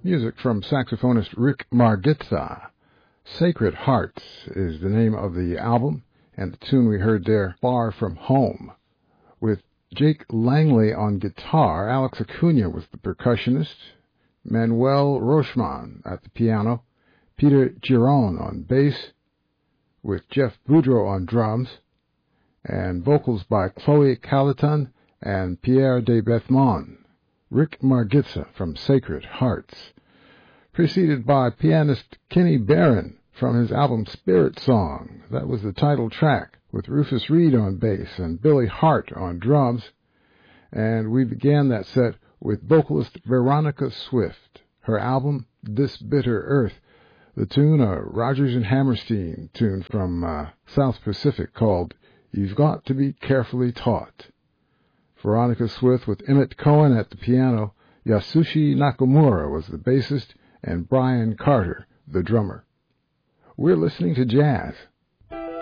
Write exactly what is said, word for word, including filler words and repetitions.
Music from saxophonist Rick Margitza. Sacred Hearts is the name of the album, and the tune we heard there, Far From Home. With Jake Langley on guitar, Alex Acuna was the percussionist, Manuel Rochman at the piano, Peter Giron on bass, with Jeff Boudreau on drums, and vocals by Chloe Calaton and Pierre de Bethmont. Rick Margitza from Sacred Hearts, preceded by pianist Kenny Barron from his album Spirit Song. That was the title track, with Rufus Reed on bass and Billy Hart on drums. And we began that set with vocalist Veronica Swift, her album This Bitter Earth, the tune, a Rodgers and Hammerstein tune from uh, South Pacific called You've Got to Be Carefully Taught. Veronica Swift with Emmett Cohen at the piano, Yasushi Nakamura was the bassist, and Brian Carter, the drummer. We're listening to jazz